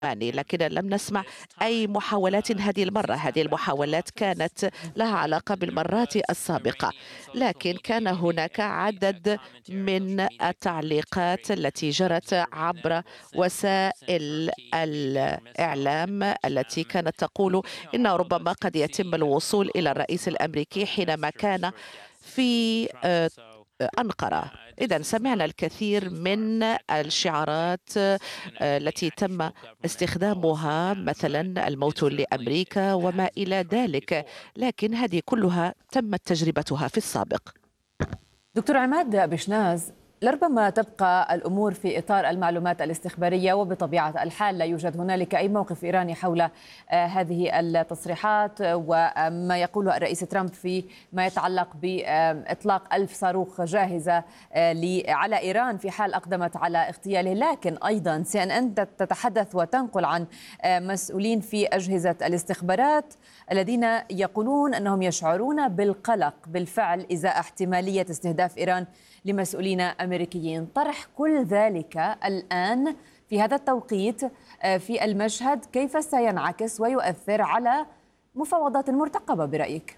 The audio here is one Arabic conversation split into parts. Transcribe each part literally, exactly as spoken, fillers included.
يعني لكن لم نسمع أي محاولات هذه المرة. هذه المحاولات كانت لها علاقة بالمرات السابقة، لكن كان هناك عدد من التعليقات التي جرت عبر وسائل الإعلام التي كانت تقول إن ربما قد يتم الوصول إلى الرئيس الأمريكي حينما كان في آه، أنقرة. إذا سمعنا الكثير من الشعارات آه، التي تم استخدامها، مثلا الموت لأمريكا وما إلى ذلك، لكن هذه كلها تمت تجربتها في السابق. دكتور عماد بشناز، لربما تبقى الأمور في إطار المعلومات الاستخبارية، وبطبيعة الحال لا يوجد هنالك أي موقف إيراني حول هذه التصريحات وما يقوله الرئيس ترامب فيما يتعلق بإطلاق ألف صاروخ جاهزة على إيران في حال أقدمت على اغتياله. لكن أيضا سي إن إن تتحدث وتنقل عن مسؤولين في أجهزة الاستخبارات الذين يقولون أنهم يشعرون بالقلق بالفعل إزاء احتمالية استهداف إيران لمسؤولين أمريكيين. طرح كل ذلك الآن في هذا التوقيت في المشهد كيف سينعكس ويؤثر على مفاوضات مرتقبة برأيك؟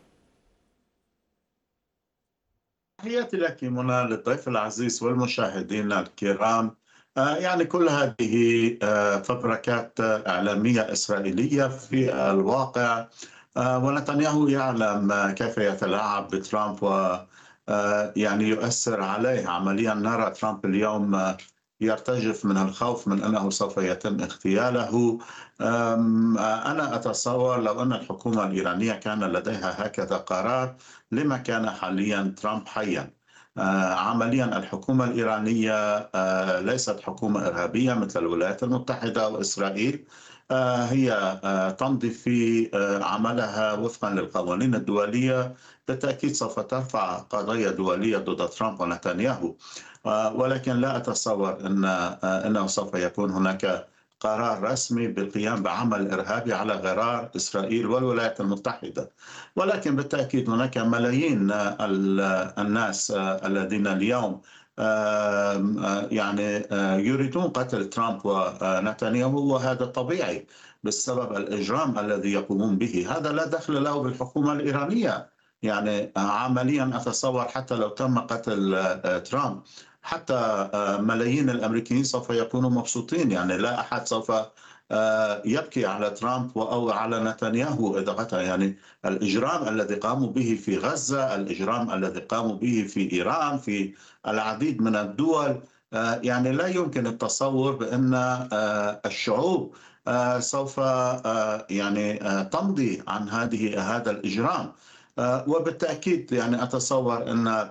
تحياتي لك منى، للضيف العزيز والمشاهدين الكرام. يعني كل هذه فبركات إعلامية إسرائيلية في الواقع، ونتنياهو يعلم كيف يتلاعب بترامب و يعني يؤثر عليه. عمليا نرى ترامب اليوم يرتجف من الخوف من أنه سوف يتم اغتياله. أنا أتصور لو أن الحكومة الإيرانية كان لديها هكذا قرار لما كان حاليا ترامب حيا. عمليا الحكومة الإيرانية ليست حكومة إرهابية مثل الولايات المتحدة وإسرائيل. هي تمضي في عملها وفقا للقوانين الدولية. بالتأكيد سوف ترفع قضايا دولية ضد ترامب ونتنياهو، ولكن لا أتصور أن أنه سوف يكون هناك قرار رسمي بالقيام بعمل إرهابي على غرار إسرائيل والولايات المتحدة. ولكن بالتأكيد هناك ملايين الناس الذين اليوم يعني يريدون قتل ترامب ونتنياهو، وهذا طبيعي بسبب الإجرام الذي يقومون به. هذا لا دخل له بالحكومة الإيرانية. يعني عمليا أتصور حتى لو تم قتل ترامب، حتى ملايين الأمريكيين سوف يكونوا مبسوطين. يعني لا أحد سوف يبكي على ترامب أو على نتنياهو إذا قتل. يعني الإجرام الذي قاموا به في غزة، الإجرام الذي قاموا به في إيران، في العديد من الدول، يعني لا يمكن التصور بأن الشعوب سوف يعني تمضي عن هذه هذا الإجرام. وبالتأكيد يعني أتصور أن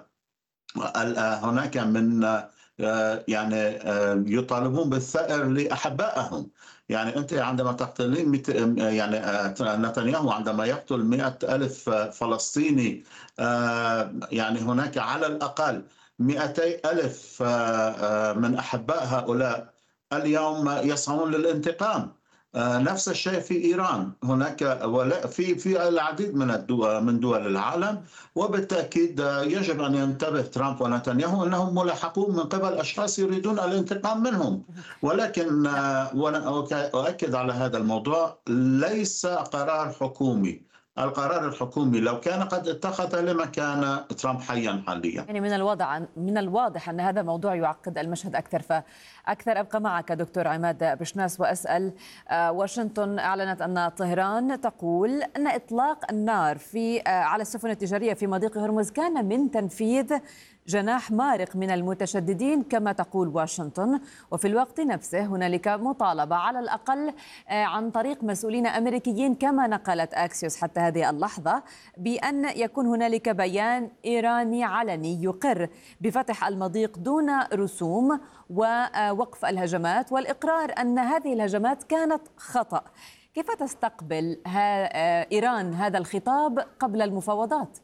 هناك من يعني يطالبون بالثأر لأحبائهم. يعني أنت عندما تقتلين يعني نتنياهو عندما يقتل مئة ألف فلسطيني، يعني هناك على الأقل مئتي ألف من أحباء هؤلاء اليوم يسعون للانتقام. نفس الشيء في إيران، هناك في في العديد من الدول من دول العالم. وبالتأكيد يجب أن ينتبه ترامب ونتنياهو أنهم ملاحقون من قبل أشخاص يريدون الانتقام منهم. ولكن وأنا أؤكد على هذا الموضوع، ليس قرار حكومي. القرار الحكومي لو كان قد اتخذ لما كان ترامب حيا حاليا. يعني من الواضح من الواضح أن هذا موضوع يعقد المشهد أكثر فأكثر. أبقى معك دكتور عماد بشناس وأسأل، واشنطن أعلنت أن طهران تقول أن إطلاق النار في على السفن التجارية في مضيق هرمز كان من تنفيذ جناح مارق من المتشددين كما تقول واشنطن. وفي الوقت نفسه هنالك مطالبة على الأقل عن طريق مسؤولين أمريكيين كما نقلت أكسيوس حتى هذه اللحظة بأن يكون هنالك بيان إيراني علني يقر بفتح المضيق دون رسوم ووقف الهجمات، والإقرار أن هذه الهجمات كانت خطأ. كيف تستقبل إيران هذا الخطاب قبل المفاوضات؟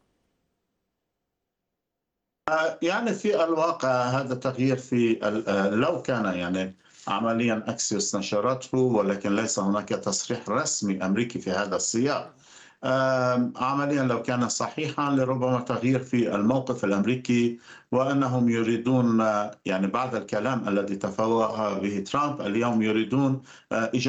يعني في الواقع هذا تغيير في لو كان يعني عمليا أكسيوس نشرته، ولكن ليس هناك تصريح رسمي أمريكي في هذا السياق. عمليا لو كان صحيحا لربما تغيير في الموقف الأمريكي، وأنهم يريدون يعني بعد الكلام الذي تفوه به ترامب اليوم يريدون